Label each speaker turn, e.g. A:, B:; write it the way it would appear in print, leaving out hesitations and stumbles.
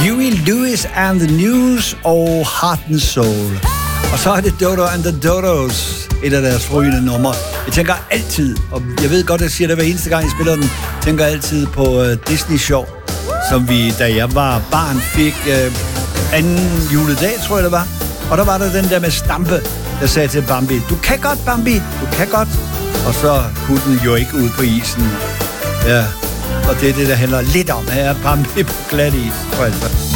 A: Huey Lewis and the News og Heart and Soul. Og så er det Dodo and the Dodos, et af deres frygende numre. Jeg tænker altid, og jeg ved godt, at jeg siger det hver eneste gang, jeg spiller den, tænker altid på Disney Show, som vi, da jeg var barn, fik anden juledag, tror jeg det var. Og der var der den der med Stampe, der sagde til Bambi, du kan godt, Bambi, du kan godt. Og så kunne den jo ikke ud på isen. Ja, og det er det, der handler lidt om. Her er Bambi på glat is, tror jeg.